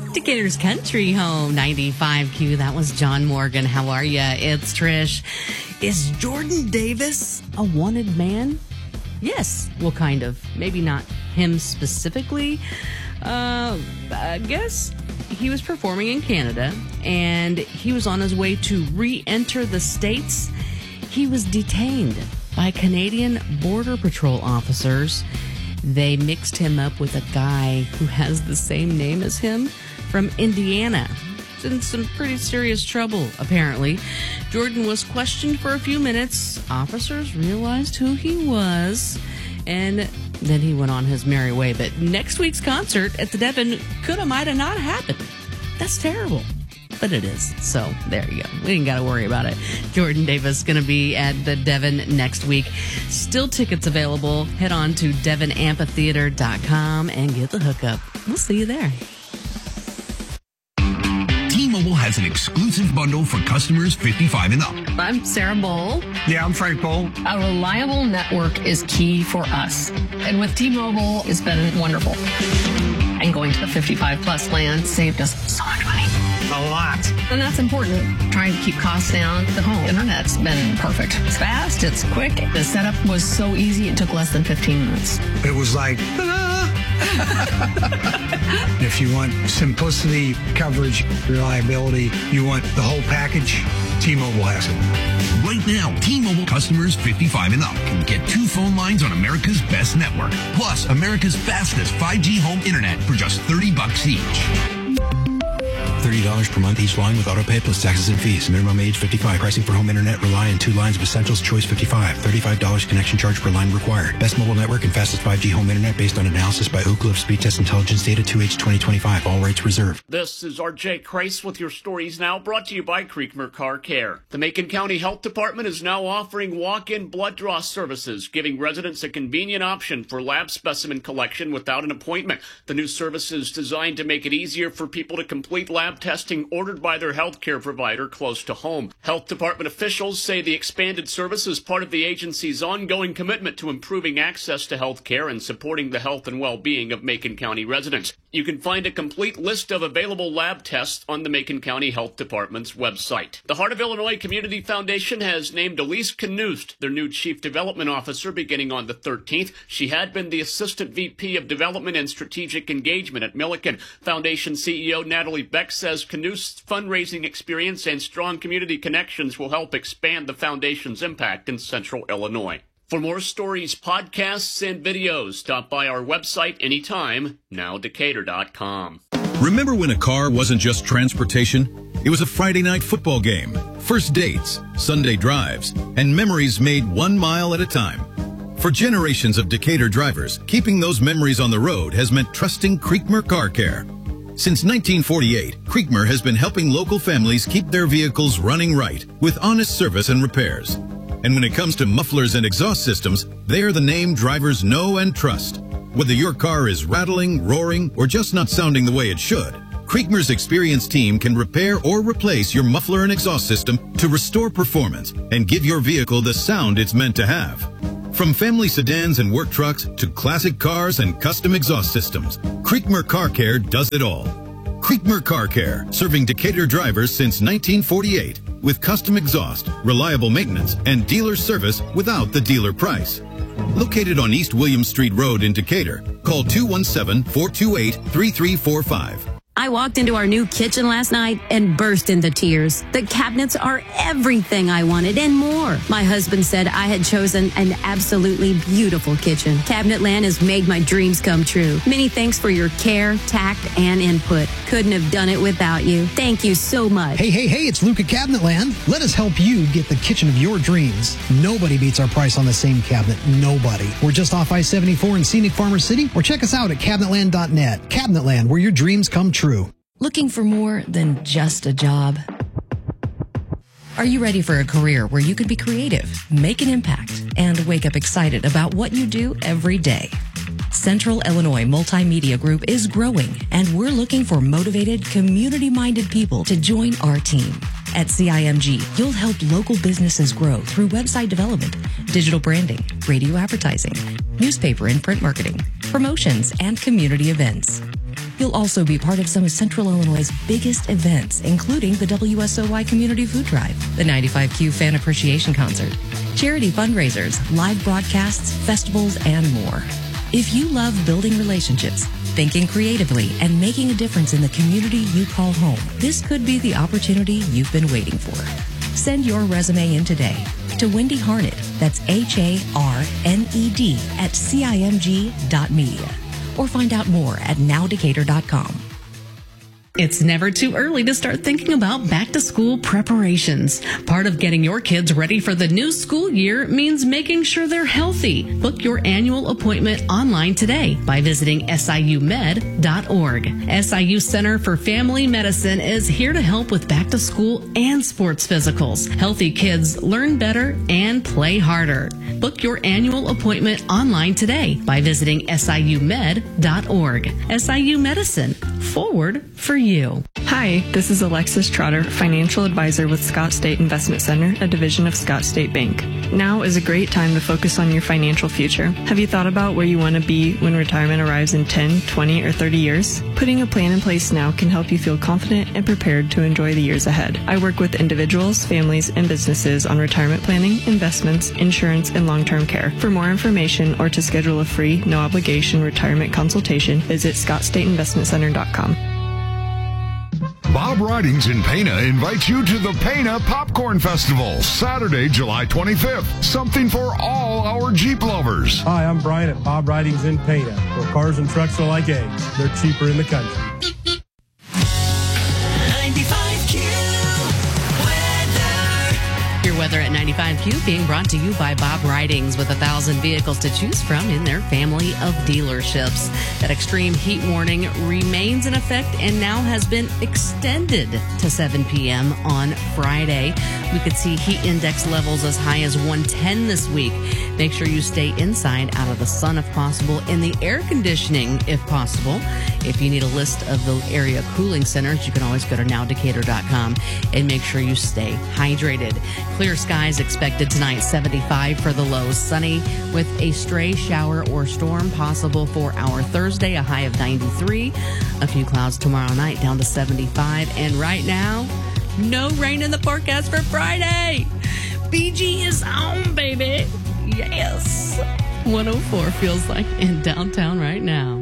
Decatur's Country Home, 95Q. That was John Morgan. How are ya? It's Trish. Is Jordan Davis a wanted man? Yes. Well, kind of. Maybe not him specifically. I guess he was performing in Canada, and he was on his way to re-enter the States. He was detained by Canadian Border Patrol officers. They mixed him up with a guy who has the same name as him from Indiana. He's in some pretty serious trouble, apparently. Jordan was questioned for a few minutes. Officers realized who he was, and then he went on his merry way. But next week's concert at the Devon coulda, mighta not happened. That's terrible. But it is. So there you go. We ain't got to worry about it. Jordan Davis is going to be at the Devon next week. Still tickets available. Head on to devonamphitheater.com and get the hookup. We'll see you there. T-Mobile has an exclusive bundle for customers 55 and up. I'm Sarah Bowl. Yeah, I'm Frank Bowl. A reliable network is key for us. And with T-Mobile, it's been wonderful. And going to the 55 plus plan saved us so much money. A lot. And that's important. Trying to keep costs down. The home internet's been perfect. It's fast, it's quick. The setup was so easy, it took less than 15 minutes. It was like, if you want simplicity, coverage, reliability, you want the whole package, T-Mobile has it. Right now, T-Mobile customers 55 and up can get 2 phone lines on America's best network, plus America's fastest 5G home internet for just $30 each. $30 per month each line with autopay plus taxes and fees. Minimum age 55. Pricing for home internet rely on 2 lines of Essentials Choice 55. $35 connection charge per line required. Best mobile network and fastest 5G home internet based on analysis by Ookla of Speed Test Intelligence Data 2H 2025. All rates reserved. This is RJ Kreis with your stories now, brought to you by Creekmer Car Care. The Macon County Health Department is now offering walk-in blood draw services, giving residents a convenient option for lab specimen collection without an appointment. The new service is designed to make it easier for people to complete lab testing ordered by their health care provider close to home. Health Department officials say the expanded service is part of the agency's ongoing commitment to improving access to health care and supporting the health and well-being of Macon County residents. You can find a complete list of available lab tests on the Macon County Health Department's website. The Heart of Illinois Community Foundation has named Elise Knust their new Chief Development Officer beginning on the 13th. She had been the Assistant VP of Development and Strategic Engagement at Milliken. Foundation CEO Natalie Beck says Knust's fundraising experience and strong community connections will help expand the foundation's impact in Central Illinois. For more stories, podcasts, and videos, stop by our website anytime, nowdecatur.com. Remember when a car wasn't just transportation? It was a Friday night football game, first dates, Sunday drives, and memories made 1 mile at a time. For generations of Decatur drivers, keeping those memories on the road has meant trusting Creekmer Car Care. Since 1948, Creekmer has been helping local families keep their vehicles running right with honest service and repairs. And when it comes to mufflers and exhaust systems, they are the name drivers know and trust. Whether your car is rattling, roaring, or just not sounding the way it should, Creekmer's experienced team can repair or replace your muffler and exhaust system to restore performance and give your vehicle the sound it's meant to have. From family sedans and work trucks to classic cars and custom exhaust systems, Creekmer Car Care does it all. Creekmer Car Care, serving Decatur drivers since 1948 with custom exhaust, reliable maintenance, and dealer service without the dealer price. Located on East William Street Road in Decatur, call 217-428-3345. I walked into our new kitchen last night and burst into tears. The cabinets are everything I wanted and more. My husband said I had chosen an absolutely beautiful kitchen. Cabinetland has made my dreams come true. Many thanks for your care, tact, and input. Couldn't have done it without you. Thank you so much. Hey, it's Luke at Cabinetland. Let us help you get the kitchen of your dreams. Nobody beats our price on the same cabinet. Nobody. We're just off I-74 in scenic Farmer City, or check us out at cabinetland.net. Cabinetland, where your dreams come true. Looking for more than just a job? Are you ready for a career where you can be creative, make an impact, and wake up excited about what you do every day? Central Illinois Multimedia Group is growing, and we're looking for motivated, community-minded people to join our team. At CIMG, you'll help local businesses grow through website development, digital branding, radio advertising, newspaper and print marketing, promotions, and community events. You'll You'll also be part of some of Central Illinois' biggest events, including the WSOY Community Food Drive, the 95Q Fan Appreciation Concert, charity fundraisers, live broadcasts, festivals, and more. If you love building relationships, thinking creatively, and making a difference in the community you call home, this could be the opportunity you've been waiting for. Send your resume in today to Wendy Harned, that's HARNED at CIMG.media, or find out more at nowdecatur.com. It's never too early to start thinking about back-to-school preparations. Part of getting your kids ready for the new school year means making sure they're healthy. Book your annual appointment online today by visiting SIUmed.org. SIU Center for Family Medicine is here to help with back-to-school and sports physicals. Healthy kids learn better and play harder. Book your annual appointment online today by visiting SIUmed.org. SIU Medicine, forward for you. Hi, this is Alexis Trotter, Financial Advisor with Scott State Investment Center, a division of Scott State Bank. Now is a great time to focus on your financial future. Have you thought about where you want to be when retirement arrives in 10, 20, or 30 years? Putting a plan in place now can help you feel confident and prepared to enjoy the years ahead. I work with individuals, families, and businesses on retirement planning, investments, insurance, and long-term care. For more information or to schedule a free, no-obligation retirement consultation, visit scottstateinvestmentcenter.com. Bob Ridings in Pana invites you to the Pana Popcorn Festival, Saturday, July 25th. Something for all our Jeep lovers. Hi, I'm Brian at Bob Ridings in Pana, where cars and trucks are like eggs. They're cheaper in the country. 95Q weather. Your weather at 95Q being brought to you by Bob Ridings, with 1,000 vehicles to choose from in their family of dealerships. That extreme heat warning remains in effect and now has been extended to 7 p.m. on Friday. We could see heat index levels as high as 110 this week. Make sure you stay inside, out of the sun if possible, in the air conditioning if possible. If you need a list of the area cooling centers, you can always go to nowdecatur.com and make sure you stay hydrated. Clear skies expected tonight, 75 for the low. Sunny with a stray shower or storm possible for our Thursday, a high of 93. A few clouds tomorrow night, down to 75. And right now, no rain in the forecast for Friday. BG is on, baby. Yes. 104 feels like in downtown right now.